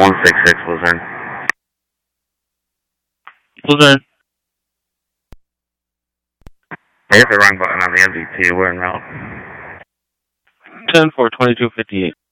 166 Luzerne. Luzerne. I hit the wrong button on the MDT. We're in route. 10-4, 2258.